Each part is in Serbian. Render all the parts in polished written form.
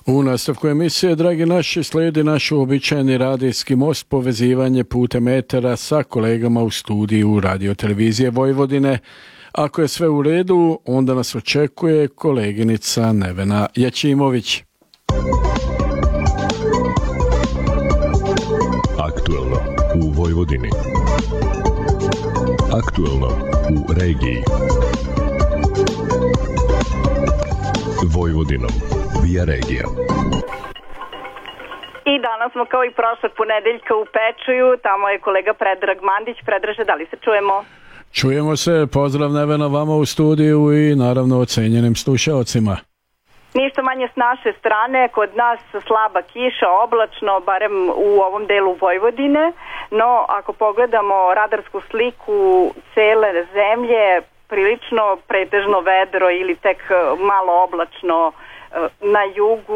U nastavku emisije, dragi naši, slijedi naš uobičajeni radijski most, povezivanje putem etera sa kolegama u studiju Radio Televizije Vojvodine. Ako je sve u redu, onda nas očekuje koleginica Nevena Jačimović. Aktuelno u Vojvodini. Aktuelno u regiji. Vojvodinom via regija. I danas smo kao i prošlog ponedeljka u Pečuju, tamo je kolega Predrag Mandić. Predraže, da li se čujemo? Čujemo se, pozdrav Nevena vama u studiju i naravno ocenjenim slušaocima. Ništa manje s naše strane, kod nas slaba kiša, oblačno, barem u ovom delu Vojvodine, no ako pogledamo radarsku sliku cele zemlje, prilično pretežno vedro ili tek malo oblačno na jugu,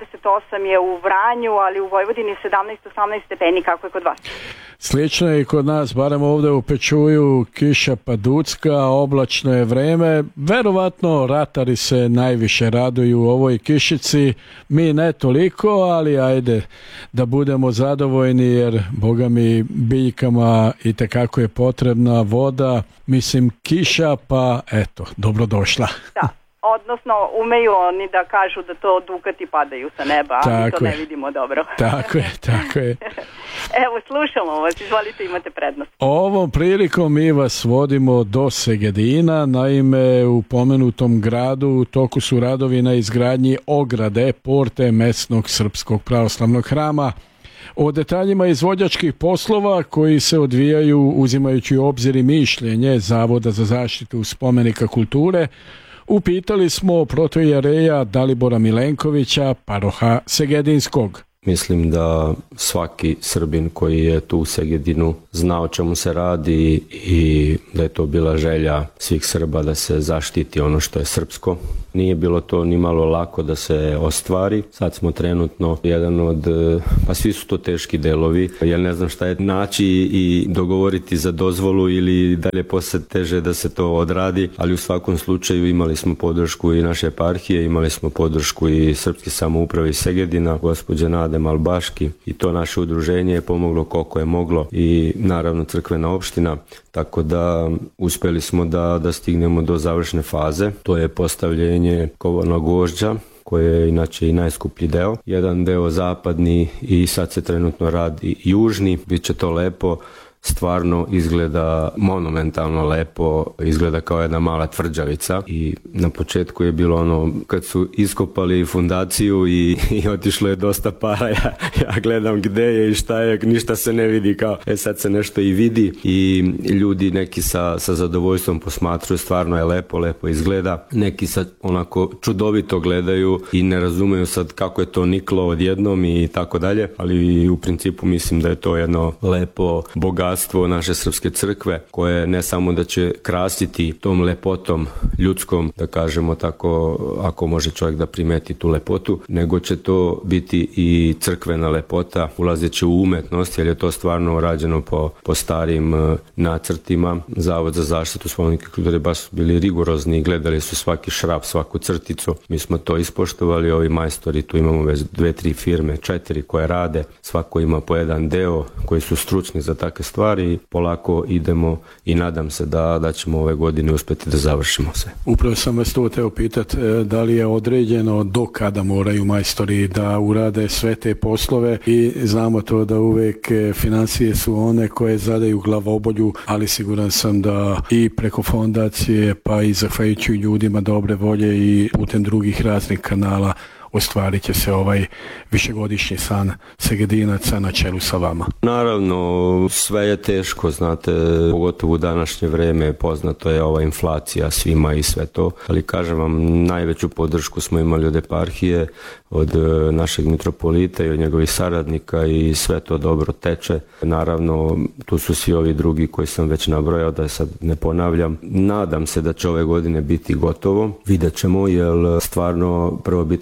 28 je u Vranju, ali u Vojvodini 17-18 stepeni, kako je kod vas? Slično je i kod nas, barem ovdje u Pečuju, kiša paducka, oblačno je vreme. Verovatno ratari se najviše raduju u ovoj kišici, mi ne toliko, ali ajde da budemo zadovoljni jer, boga mi, biljkama itekako je potrebna voda, mislim kiša, pa eto, dobrodošla. Da. Odnosno, umeju oni da kažu da to dukati padaju sa neba, a mi to ne vidimo dobro. Tako je. Evo, slušamo vas, izvolite, imate prednost. Ovom prilikom mi vas vodimo do Segedina, naime u pomenutom gradu u toku su radovi na izgradnji ograde porte mesnog srpskog pravoslavnog hrama. O detaljima izvođačkih poslova koji se odvijaju uzimajući u obzir i mišljenje Zavoda za zaštitu spomenika kulture, upitali smo protoijereja Dalibora Milenkovića, paroha Segedinskog. Mislim da svaki Srbin koji je tu u Segedinu zna o čemu se radi i da je to bila želja svih Srba da se zaštiti ono što je srpsko. Nije bilo to ni malo lako da se ostvari. Sad smo trenutno jedan od, pa svi su to teški delovi, jer ne znam šta je naći i dogovoriti za dozvolu ili dalje posle teže da se to odradi, ali u svakom slučaju imali smo podršku i naše eparhije, imali smo podršku i Srpske samouprave iz Segedina, gospođe Nade Malbaški, i to naše udruženje je pomoglo koliko je moglo i naravno crkvena opština, tako da uspeli smo da stignemo do završne faze. To je postavljenje kovanog gvožđa, koje je inače i najskuplji deo. Jedan deo zapadni i sad se trenutno radi južni, bit će to lepo. Stvarno izgleda monumentalno lepo, izgleda kao jedna mala tvrđavica i na početku je bilo ono kad su iskopali fundaciju i otišlo je dosta para, ja gledam gde je i šta je, ništa se ne vidi, kao sad se nešto i vidi i ljudi neki sa zadovoljstvom posmatruju, stvarno je lepo izgleda, neki sad onako čudovito gledaju i ne razumeju sad kako je to niklo odjednom i tako dalje, ali u principu mislim da je to jedno lepo bogatstvo naše srpske crkve koje ne samo da će krasiti tom lepotom ljudskom, da kažemo tako, ako može čovjek da primeti tu lepotu, nego će to biti i crkvena lepota ulazeći u umetnost, jer je to stvarno rađeno po starim nacrtima. Zavod za zaštitu spomenika kulture baš su bili rigorozni i gledali su svaki šrap, svaku crticu. Mi smo to ispoštovali, ovi majstori, tu imamo već 2-3 firme, 4 koje rade, svako ima po jedan deo koji su stručni za takve stvari. Polako idemo i nadam se da ćemo ove godine uspjeti da završimo sve. Upravo sam vas to teo pitati, da li je određeno do kada moraju majstori da urade sve te poslove i znamo to da uvek financije su one koje zadaju glavobolju, ali siguran sam da i preko fondacije pa i zahvaljujući ljudima dobre volje i putem drugih raznih kanala ostvarit će se ovaj višegodišnji san Segedinaca na čelu sa vama. Naravno, sve je teško, znate, pogotovo u današnje vreme, poznato je ova inflacija svima i sve to, ali kažem vam, najveću podršku smo imali od eparhije, od našeg mitropolita i od njegovih saradnika i sve to dobro teče. Naravno, tu su svi ovi drugi koji sam već nabrojao, da sad ne ponavljam. Nadam se da će ove godine biti gotovo. Vidjet ćemo, jer stvarno prvobitni projekat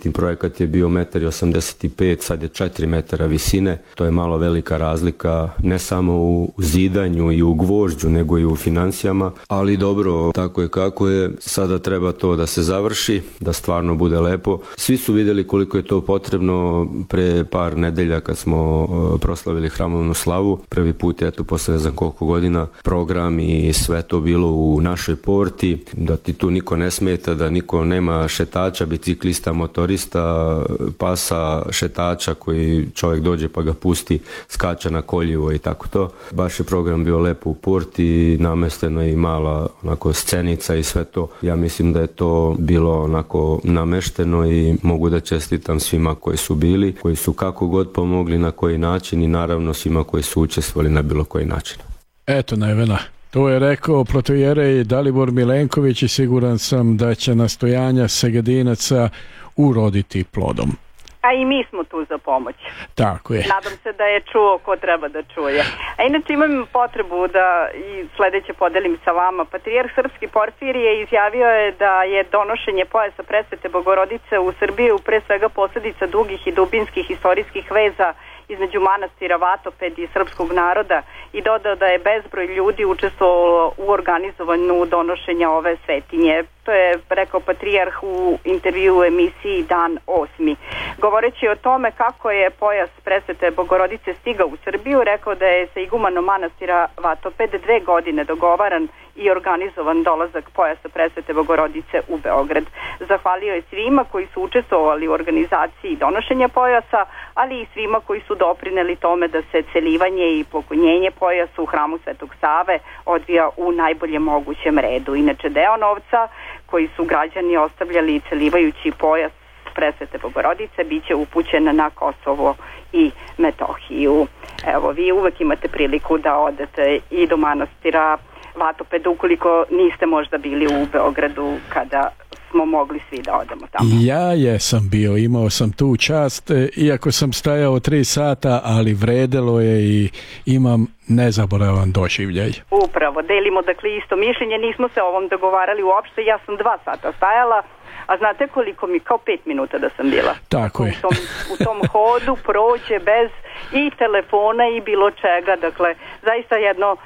kad je bio 1,85 m, sad je 4 metara visine. To je malo velika razlika, ne samo u zidanju i u gvožđu, nego i u financijama, ali dobro, tako je kako je. Sada treba to da se završi, da stvarno bude lepo. Svi su vidjeli koliko je to potrebno pre par nedelja kad smo proslavili hramovnu slavu. Prvi put je, eto, posle ne znam koliko godina, program i sve to bilo u našoj porti, da ti tu niko ne smeta, da niko nema šetača, biciklista, motorista, pasa, šetača koji čovjek dođe pa ga pusti, skača na koljivo i tako to. Baš je program bio lepo u porti, namesteno je i mala onako scenica i sve to. Ja mislim da je to bilo onako namešteno i mogu da čestitam svima koji su bili, koji su kako god pomogli, na koji način i naravno svima koji su učestvovali na bilo koji način. Eto, Nevena, to je rekao protoijerej Dalibor Milenković i siguran sam da će nastojanja Segedinaca uroditi plodom. A i mi smo tu za pomoć. Tako je. Nadam se da je čuo ko treba da čuje. A inače imam potrebu da i sledeće podelim sa vama. Patrijarh Srpski Porfirije izjavio je da je donošenje pojasa Presvete Bogorodice u Srbiju pre svega posljedica dugih i dubinskih istorijskih veza između manastira Vatoped i srpskog naroda i dodao da je bezbroj ljudi učestvovalo u organizovanju donošenja ove svetinje. To je rekao patrijarh u intervju u emisiji Dan 8. Govoreći o tome kako je pojas Presvete Bogorodice stigao u Srbiju, rekao da je sa igumanom manastira Vatoped 2 godine dogovaran i organizovan dolazak pojasa Presvete Bogorodice u Beograd. Zahvalio je svima koji su učestvovali u organizaciji donošenja pojasa, ali i svima koji su doprineli tome da se celivanje i poklonjenje pojasa u hramu Svetog Save odvija u najboljem mogućem redu. Inače, deo novca koji su građani ostavljali celivajući pojas Presvete Bogorodice biće upućen na Kosovo i Metohiju. Evo, vi uvek imate priliku da odete i do manastira Vatoped ukoliko niste možda bili u Beogradu kada smo mogli svi da odemo tamo. Ja jesam bio, imao sam tu čast, iako sam stajao 3 sata, ali vredelo je i imam nezaboravan doživljaj. Upravo, delimo dakle isto mišljenje, nismo se o ovom dogovarali uopšte, ja sam 2 sata stajala, a znate koliko mi, kao 5 minuta da sam bila. Tako je. U tom hodu prođe bez i telefona i bilo čega, dakle, zaista jedno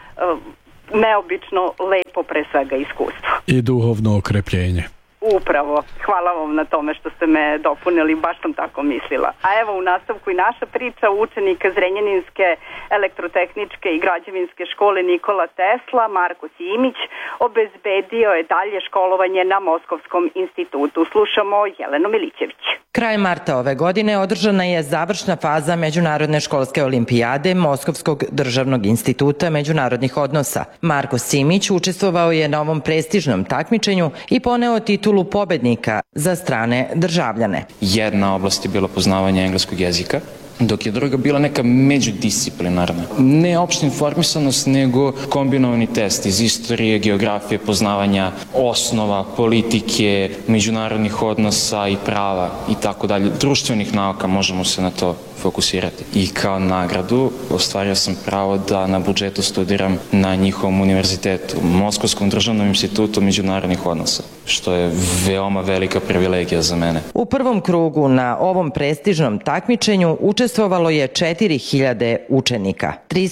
neobično lepo pre svega iskustvo. I duhovno okrepljenje. Upravo. Hvala vam na tome što ste me dopunili, baš sam tako mislila. A evo u nastavku i naša priča. Učenik Zrenjaninske elektrotehničke i građevinske škole Nikola Tesla, Marko Simić, obezbedio je dalje školovanje na Moskovskom institutu. Slušamo Jelenu Milićević. Krajem marta ove godine održana je završna faza Međunarodne školske olimpijade Moskovskog državnog instituta međunarodnih odnosa. Marko Simić učestvovao je na ovom prestižnom takmičenju i poneo titulu pobednika za strane državljane. Jedna oblast je bila poznavanje engleskog jezika, dok je druga bila neka međudisciplinarna. Ne opšta informisanost, nego kombinovani test iz istorije, geografije, poznavanja osnova, politike, međunarodnih odnosa i prava i tako dalje. Društvenih nauka, možemo se na to fokusirati. I kao nagradu ostvario sam pravo da na budžetu studiram na njihovom univerzitetu, Moskovskom državnom institutu međunarodnih odnosa, što je veoma velika privilegija za mene. U prvom krugu na ovom prestižnom takmičenju učestvovalo je 4000 učenika.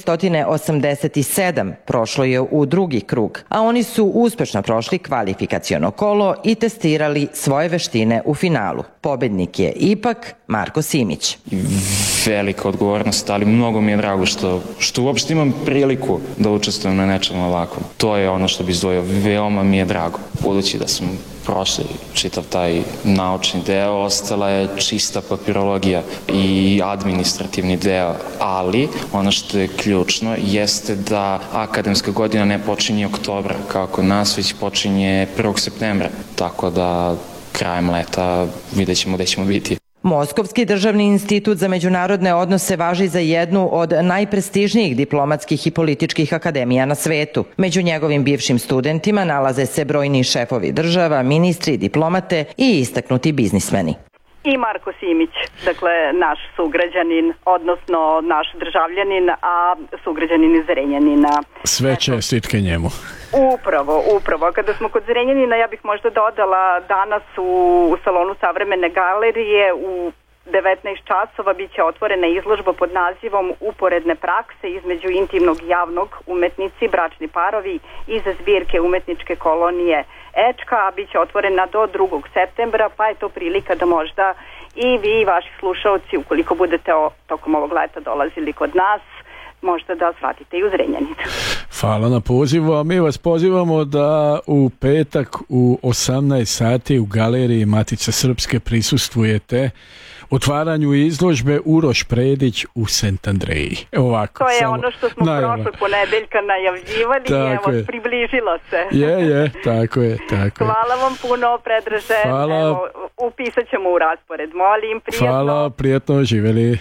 387 prošlo je u drugi krug, a oni su uspešno prošli kvalifikaciono kolo i testirali svoje veštine u finalu. Pobednik je ipak Marko Simić. Velika odgovornost, ali mnogo mi je drago što uopšte imam priliku da učestvujem na nečem ovakvom. To je ono što bi izdvojio, veoma mi je drago. Budući da smo prošli čitav taj naučni deo, ostala je čista papirologija i administrativni deo, ali ono što je ključno jeste da akademska godina ne počinje oktobra kao kod nas, već počinje 1. septembra, tako da krajem leta vidjet ćemo gde ćemo biti. Moskovski državni institut za međunarodne odnose važi za jednu od najprestižnijih diplomatskih i političkih akademija na svetu. Među njegovim bivšim studentima nalaze se brojni šefovi država, ministri, diplomate i istaknuti biznismeni. I Marko Simić, dakle naš sugrađanin, odnosno naš državljanin, a sugrađanin iz Zrenjanina. Sve čestitke njemu. Upravo. Kada smo kod Zrenjanina, ja bih možda dodala danas u salonu Savremene galerije u 19 časova biće otvorena izložba pod nazivom Uporedne prakse između intimnog i javnog, umetnici, bračni parovi iz zbirke umetničke kolonije Ečka, a biće otvorena do 2. septembra, pa je to prilika da možda i vi i vaši slušalci, ukoliko budete tokom ovog leta dolazili kod nas, možda da svratite i u Zrenjaninu. Hvala na pozivu, a mi vas pozivamo da u petak u 18 sati u galeriji Matice Srpske prisustvujete otvaranju izložbe Uroš Predić u Sent Andreji. Ovako, to je ono što smo prošle ponedeljka najavljivali i evo, približilo se. Je, tako je. Hvala vam puno, Predraže. Hvala. Evo, upisat ćemo u raspored. Molim, prijatno. Hvala, prijatno, živjeli.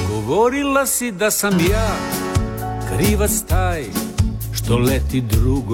Govorila si da sam ja krivac taj što leti drugo